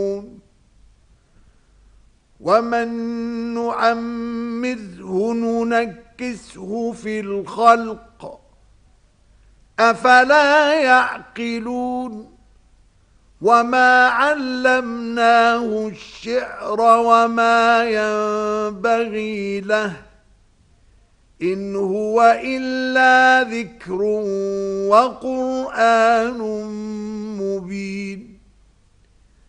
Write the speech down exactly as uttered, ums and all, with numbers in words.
ومن نعمره ننكسه في الخلق أفلا يعقلون وما علمناه الشعر وما ينبغي له إن هو إلا ذكر وقرآن مبين